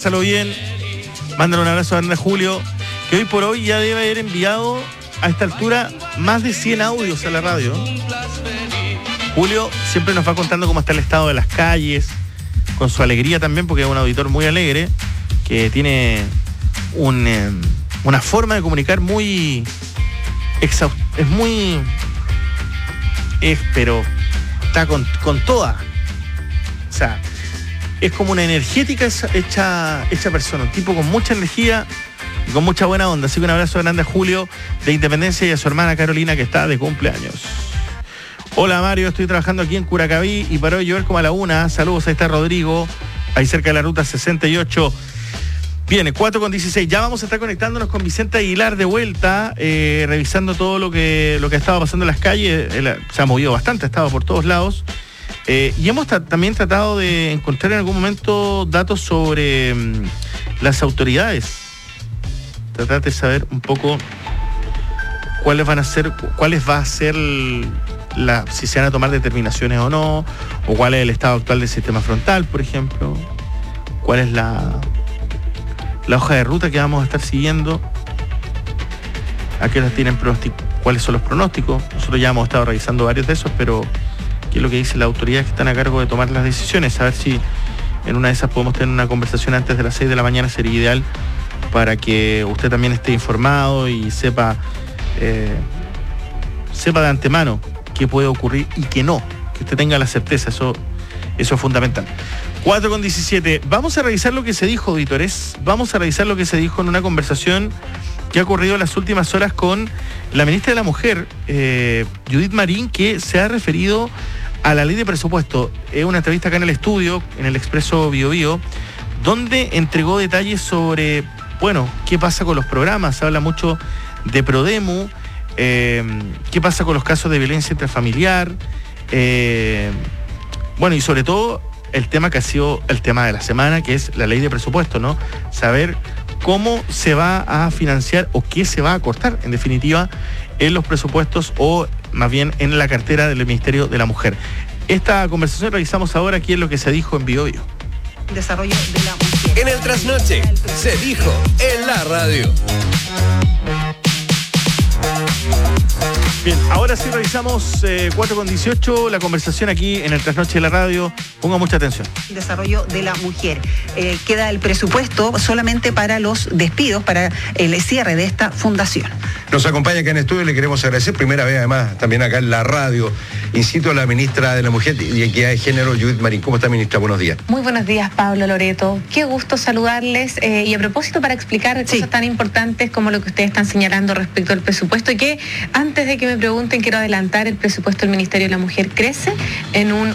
Pásalo bien, mándale un abrazo a Ana Julio, que hoy por hoy ya debe haber enviado a esta altura más de 100 audios a la radio. Julio siempre nos va contando cómo está el estado de las calles, con su alegría también, porque es un auditor muy alegre, que tiene una forma de comunicar muy pero está con toda. O sea, es como una energética hecha persona, un tipo con mucha energía y con mucha buena onda. Así que un abrazo grande a Julio de Independencia y a su hermana Carolina, que está de cumpleaños. Hola Mario, estoy trabajando aquí en Curacaví y paró de llover como a la 1. Saludos, ahí está Rodrigo, ahí cerca de la ruta 68. Viene, 4:16. Ya vamos a estar conectándonos con Vicente Aguilar de vuelta, revisando todo lo que ha estado pasando en las calles. Se ha movido bastante, ha estado por todos lados. Y hemos también tratado de encontrar en algún momento datos sobre las autoridades. Tratar de saber un poco cuáles va a ser si se van a tomar determinaciones o no, o cuál es el estado actual del sistema frontal, por ejemplo, cuál es la hoja de ruta que vamos a estar siguiendo, a qué horas tienen cuáles son los pronósticos. Nosotros ya hemos estado revisando varios de esos, pero qué es lo que dicen las autoridades que están a cargo de tomar las decisiones, a ver si en una de esas podemos tener una conversación antes de las 6 de la mañana, sería ideal para que usted también esté informado y sepa de antemano qué puede ocurrir y qué no, que usted tenga la certeza, eso es fundamental. 4:17, vamos a revisar lo que se dijo, auditores, vamos a revisar lo que se dijo en una conversación que ha ocurrido en las últimas horas con la ministra de la Mujer, Judith Marín, que se ha referido a la ley de presupuesto. Es una entrevista acá en el estudio, en el Expreso Bio Bio, donde entregó detalles sobre, qué pasa con los programas. Se habla mucho de Prodemu, qué pasa con los casos de violencia intrafamiliar, y sobre todo el tema que ha sido el tema de la semana, que es la ley de presupuesto, ¿no? Saber cómo se va a financiar o qué se va a cortar, en definitiva, en los presupuestos o más bien en la cartera del Ministerio de la Mujer. Esta conversación revisamos ahora aquí en lo que se dijo en Bio Bio. Desarrollo de la mujer. En el trasnoche se dijo en la radio. Bien, ahora sí revisamos 4:18, la conversación aquí en el trasnoche de la radio. Ponga mucha atención. Desarrollo de la mujer. Queda el presupuesto solamente para los despidos, para el cierre de esta fundación. Nos acompaña acá en el estudio, le queremos agradecer, primera vez además, también acá en la radio, incito a la ministra de la Mujer y Equidad de Género, Judith Marín. ¿Cómo está, ministra? Buenos días. Muy buenos días, Pablo, Loreto. Qué gusto saludarles y a propósito para explicar cosas tan importantes como lo que ustedes están señalando respecto al presupuesto, y que antes de que me pregunten, quiero adelantar, el presupuesto del Ministerio de la Mujer crece en un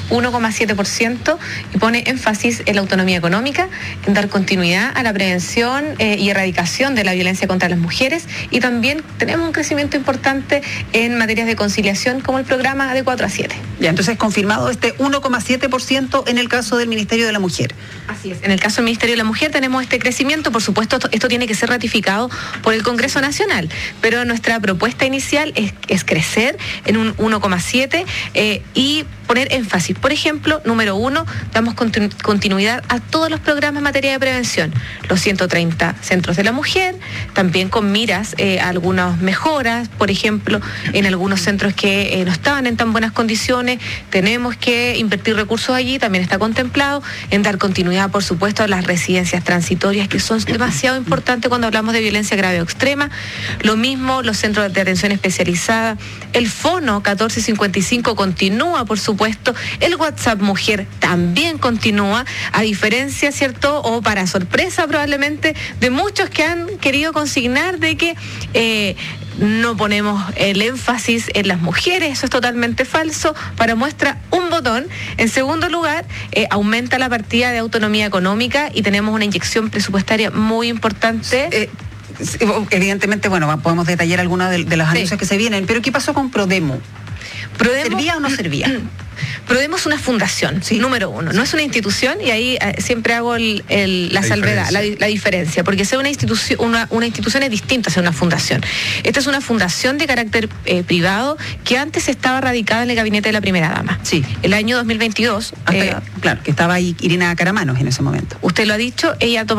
1,7% y pone énfasis en la autonomía económica, en dar continuidad a la prevención y erradicación de la violencia contra las mujeres, y también tenemos un crecimiento importante en materias de conciliación como el programa de 4 a 7. Ya, entonces confirmado este 1,7% en el caso del Ministerio de la Mujer. Así es, en el caso del Ministerio de la Mujer tenemos este crecimiento. Por supuesto, esto tiene que ser ratificado por el Congreso Nacional, pero nuestra propuesta inicial es crecer en un 1,7 y poner énfasis. Por ejemplo, número 1, damos continuidad a todos los programas en materia de prevención. Los 130 centros de la mujer, también con miras a algunas mejoras. Por ejemplo, en algunos centros que no estaban en tan buenas condiciones, tenemos que invertir recursos allí, también está contemplado, en dar continuidad, por supuesto, a las residencias transitorias, que son demasiado importantes cuando hablamos de violencia grave o extrema. Lo mismo, los centros de atención especializada. El Fono 1455 continúa, por supuesto. El WhatsApp Mujer también continúa, a diferencia, ¿cierto?, o para sorpresa probablemente de muchos que han querido consignar de que no ponemos el énfasis en las mujeres. Eso es totalmente falso. Para muestra, un botón. En segundo lugar, aumenta la partida de autonomía económica y tenemos una inyección presupuestaria muy importante. Evidentemente, podemos detallar algunos de los anuncios que se vienen, pero ¿qué pasó con Prodemu? ¿Servía o no servía? Prodemu es una fundación, número 1, no es una institución, y ahí siempre hago la salvedad, la diferencia, porque ser una institución es distinta a ser una fundación. Esta es una fundación de carácter privado que antes estaba radicada en el gabinete de la primera dama. Sí. El año 2022. Claro, que estaba ahí Irina Caramanos en ese momento. Usted lo ha dicho, ella tomó